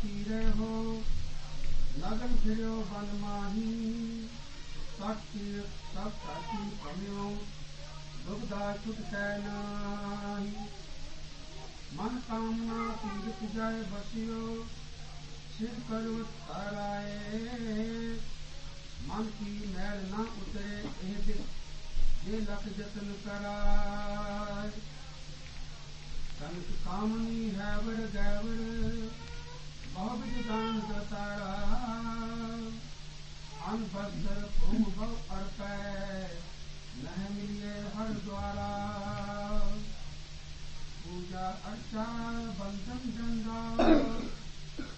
तीरे हो लगन फिरो बन माही सब ताकी कमियों दुबदा छुटकै नाही मन कामना तीर्थ जाय बसियो सिर करो ताराए मन की मैल न उतरे एह दिस ये लख जतन कराय संत कामनी हैवर गैवर बहुविध दान दतारा अनभद्र भूम भव अर्पै नह मिलिए हर द्वारा पूजा अर्चा बंधन जंजाल